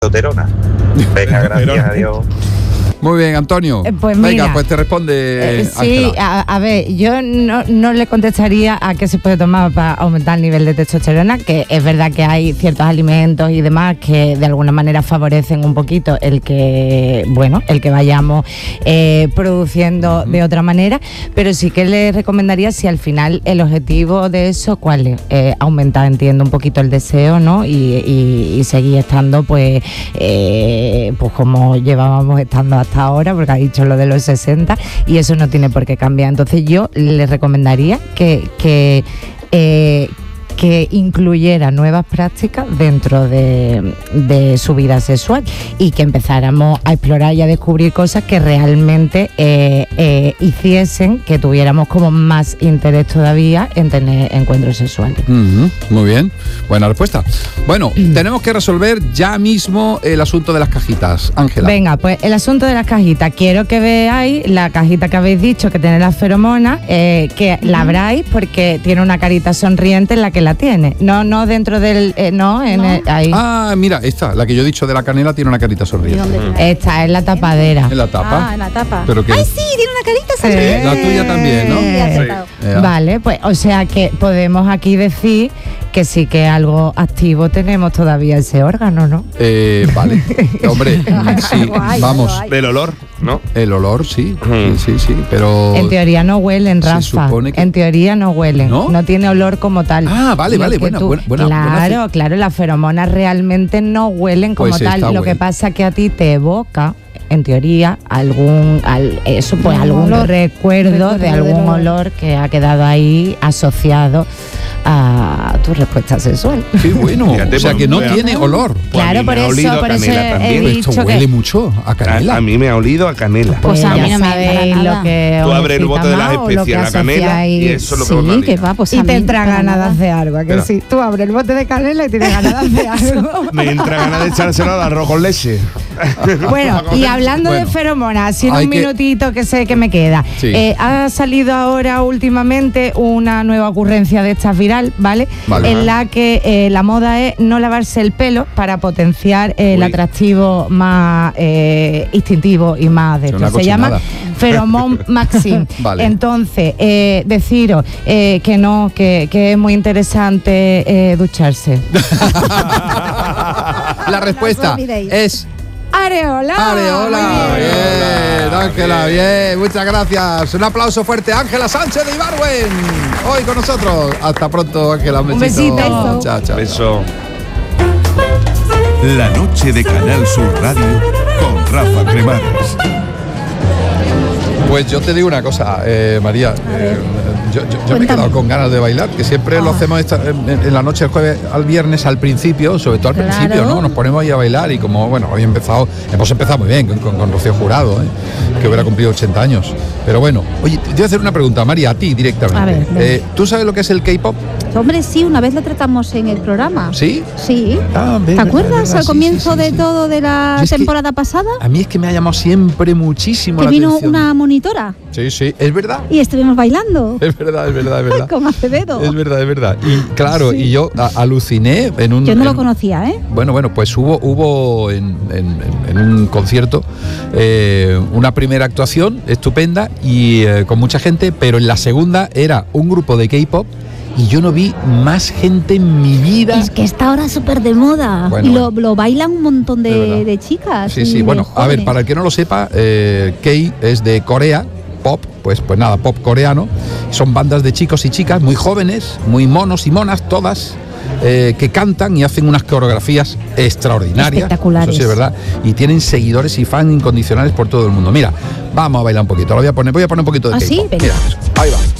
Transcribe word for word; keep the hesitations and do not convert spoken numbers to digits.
Soterona. Venga, gracias, adiós. Muy bien, Antonio. Eh, pues Venga, mira, pues te responde eh, sí, Ángela. a, a ver, yo no, no le contestaría a qué se puede tomar para aumentar el nivel de testosterona, que es verdad que hay ciertos alimentos y demás que de alguna manera favorecen un poquito el que, bueno, el que vayamos eh, produciendo uh-huh. de otra manera, pero sí que le recomendaría, si al final el objetivo de eso, ¿cuál es? Eh, aumentar, entiendo, un poquito el deseo, ¿no? Y, y, y seguir estando, pues, eh, pues como llevábamos estando hasta hasta ahora, porque ha dicho lo de los sesenta, y eso no tiene por qué cambiar. Entonces yo le recomendaría que, que eh, que incluyera nuevas prácticas dentro de, de su vida sexual y que empezáramos a explorar y a descubrir cosas que realmente eh, eh, hiciesen que tuviéramos como más interés todavía en tener encuentros sexuales. Uh-huh. Muy bien, buena respuesta. Bueno, tenemos que resolver ya mismo el asunto de las cajitas, Ángela. Venga, pues el asunto de las cajitas. Quiero que veáis la cajita que habéis dicho que tiene las feromonas, eh, que uh-huh. la abráis porque tiene una carita sonriente en la que la tiene, no no dentro del eh, no en no. El, ahí. Ah, mira, esta, la que yo he dicho de la canela tiene una carita sonriente. Esta es la tapadera. En la tapa. Ah, en la tapa. ¿Pero qué? Ay, sí, tiene una carita sonriente. Eh, la tuya también, ¿no? Sí, sí. Vale, pues o sea que podemos aquí decir que sí que algo activo tenemos todavía ese órgano, ¿no? Eh, vale. Hombre, sí, guay, vamos. guay. El olor, ¿no? El olor, sí, Mm. sí, sí, pero... En teoría no huelen, Rafa. Se supone que... En teoría no huelen. ¿No? No tiene olor como tal. Ah, vale, Lo vale, que buena, tú- buena, buena. Claro, buena. claro, las feromonas realmente no huelen como Pues tal. está Lo bueno. que pasa es que a ti te evoca, en teoría, algún al, eso pues Un algún olor. recuerdo, Recuerdo de del algún olor. olor que ha quedado ahí asociado a tu respuesta sexual. Qué bueno. Fíjate, O sea, pues, que no mira. tiene olor. Pues a Claro, mí por me ha olido eso, a por eso canela he también. Esto dicho huele que mucho a canela. A, a mí me ha olido a canela. Pues a mí ya no me sabéis agrada lo nada. que Tú os abres el excita bote de las más o lo que especias, la canela, asociáis. y eso es lo que Sí, os que va, pues a Y mí te entra para ganas de nada. hacer algo, ¿a que Espera. sí? Tú abres el bote de canela y tienes ganas de hacer algo. Me entra ganas de echárselo al arroz con leche. Bueno, y hablando Bueno, de feromonas, así en hay un que- minutito que sé que me queda. Sí. Eh, ha salido ahora últimamente una nueva ocurrencia de estas viral, ¿vale? Vale. En la que eh, la moda es no lavarse el pelo para potenciar eh, el Uy. atractivo más eh, instintivo y más de Es esto. una Se llama cochinada. Feromón Maxim. Vale. Entonces, eh, deciros eh, que no, que, que es muy interesante eh, ducharse. La respuesta No os olvidéis. es ¡Areola! Areola. Muy bien. Bien, Ángela, bien. Muchas gracias. Un aplauso fuerte a Ángela Sánchez de Ibarwen. Hoy con nosotros. Hasta pronto, Ángela. Un Un besito. besito. Chao, chao. Eso. La noche de Canal Sur Radio con Rafa Cremades. Pues yo te digo una cosa, eh, María. eh, yo yo- yo me he Cuéntame. quedado con ganas de bailar, que siempre lo Ah. hacemos esta- en, en la noche del jueves al viernes al principio, sobre todo al Claro. principio, ¿no? Nos ponemos ahí a bailar y como, bueno, hoy empezado, hemos empezado muy bien con, con- con Rocío Jurado, ¿eh? Que hubiera cumplido ochenta años. Pero bueno, oye, te voy a hacer una pregunta, María, a ti directamente. A ver, venga. Eh, ¿Tú sabes lo que es el K-pop? Hombre, sí, una vez lo tratamos en el programa. ¿Sí? Sí. Ah, ¿Te verdad, acuerdas verdad, al sí, comienzo sí, sí, de sí. todo de la Yo es que- temporada pasada? A mí es que me ha llamado siempre muchísimo Que la vino atención. una monitora Sí, sí, es verdad. y estuvimos bailando Es verdad, es verdad, es verdad. con Acevedo. Es verdad, es verdad. Y claro, Sí. y yo a- aluciné en un... Yo no en lo un- conocía, ¿eh? Bueno, bueno, pues hubo, hubo en, en- en un concierto eh, una primera actuación estupenda y eh, con mucha gente, pero en la segunda era un grupo de K-pop y yo no vi más gente en mi vida. Es que está ahora súper de moda. Bueno, y lo, bueno. lo bailan un montón Es verdad. de, de chicas. Sí, y sí, de bueno, a ver, jóvenes. para el que no lo sepa, eh, K es de Corea, pop, pues, pues nada, pop coreano. Son bandas de chicos y chicas muy jóvenes, muy monos y monas, todas, eh, que cantan y hacen unas coreografías extraordinarias. Espectaculares. Eso sí es verdad. Y tienen seguidores y fans incondicionales por todo el mundo. Mira, vamos a bailar un poquito. Lo voy a poner, voy a poner un poquito de ¿Ah, K-pop. sí? Venga. Mira, ahí va.